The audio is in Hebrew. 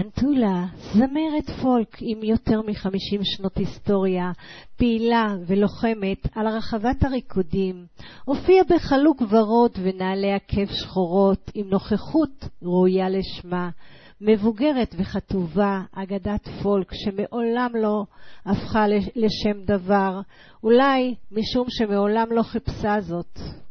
טרנטולה, זמרת פולק עם יותר מ-50 שנות היסטוריה, פעילה ולוחמת על רחבת הריקודים, הופיעה בחלוק ורוד ונעלי עקב שחורות עם נוכחות ראויה לשמה, מבוגרת וכתובה, אגדת פולק שמעולם לא הפכה לשם דבר, אולי משום שמעולם לא חיפשה זאת.